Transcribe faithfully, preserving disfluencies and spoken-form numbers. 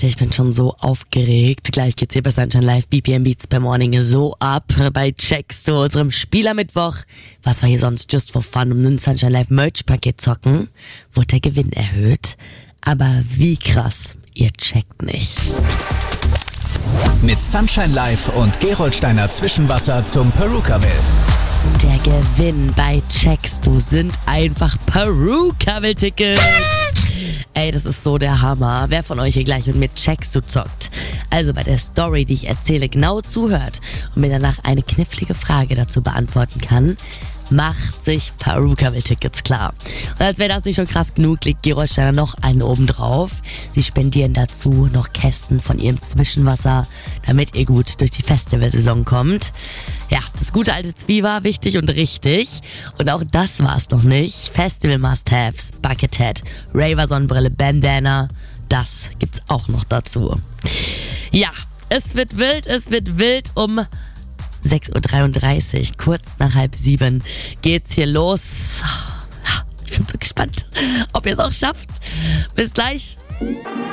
Leute, ich bin schon so aufgeregt. Gleich geht's hier bei Sunshine Live B P M Beats per Morning so ab. Bei Checks zu unserem Spielermittwoch. Was wir hier sonst just for fun um ein Sunshine Live Merch-Paket zocken, wurde der Gewinn erhöht. Aber wie krass, ihr checkt nicht. Mit Sunshine Live und Gerolsteiner Zwischenwasser zum Perukaville. Der Gewinn bei Checks, du sind einfach Perukaville-Tickets. Ey, das ist so der Hammer. Wer von euch hier gleich mit mir Checks so zockt? Also bei der Story, die ich erzähle, genau zuhört und mir danach eine knifflige Frage dazu beantworten kann, macht sich Perukaville-Tickets klar. Und als wäre das nicht schon krass genug, legt Gerolsteiner noch einen oben drauf. Sie spendieren dazu noch Kästen von ihrem Zwischenwasser, damit ihr gut durch die Festivalsaison kommt. Ja, das gute alte Zwieber, wichtig und richtig. Und auch das war's noch nicht. Festival Must-Haves, Buckethead, Raver Sonnenbrille, Bandana, das gibt's auch noch dazu. Ja, es wird wild, es wird wild um sechs Uhr dreiunddreißig, kurz nach halb sieben, geht's hier los. Ich bin so gespannt, ob ihr es auch schafft. Bis gleich.